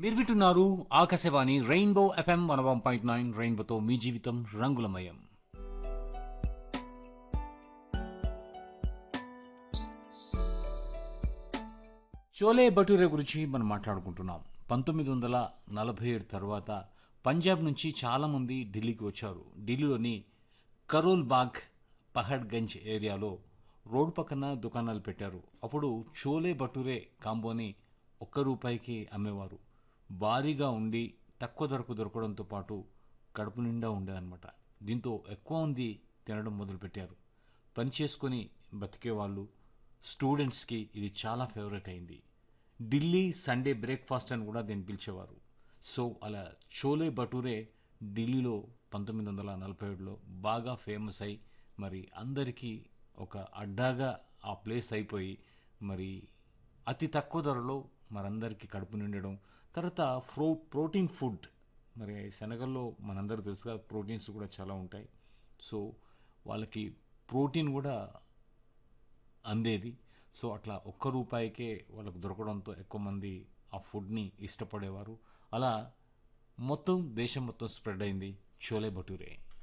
మీరు వింటున్నారు Akashvani rainbow FM 101.9 రెయిన్బోతో మీ జీవితం రంగులమయం. చోలే భటూరే గురించి మనం మాట్లాడుకుంటున్నాం. 1947 తర్వాత పంజాబ్ నుంచి చాలామంది ఢిల్లీకి వచ్చారు. ఢిల్లీలోని కరోల్ బాగ్, పహడ్గంజ్ ఏరియాలో రోడ్డు పక్కన దుకాణాలు పెట్టారు. అప్పుడు చోలే భటూరే కాంబోని ₹1కి అమ్మేవారు. భారీగా ఉండి తక్కువ ధరకు దొరకడంతో పాటు కడుపు నిండా ఉండేదన్నమాట. దీంతో ఎక్కువ మంది తినడం మొదలుపెట్టారు. పని చేసుకొని బతికేవాళ్ళు, స్టూడెంట్స్కి ఇది చాలా ఫేవరెట్ అయింది. ఢిల్లీ సండే బ్రేక్ఫాస్ట్ అని కూడా దీన్ని పిలిచేవారు. సో అలా చోలే భటూరే ఢిల్లీలో 1947లో బాగా ఫేమస్ అయి మరి అందరికీ ఒక అడ్డాగా ఆ ప్లేస్ అయిపోయి మరి అతి తక్కువ ధరలో మరందరికీ కడుపు నిండడం. తర్వాత ప్రోటీన్ ఫుడ్, మరి శనగల్లో మనందరూ తెలుసుగా ప్రోటీన్స్ కూడా చాలా ఉంటాయి. సో వాళ్ళకి ప్రోటీన్ కూడా అందేది. సో అట్లా ₹1కే వాళ్ళకు దొరకడంతో ఎక్కువ మంది ఆ ఫుడ్ని ఇష్టపడేవారు. అలా మొత్తం దేశం మొత్తం స్ప్రెడ్ అయింది చోలే భటూరే.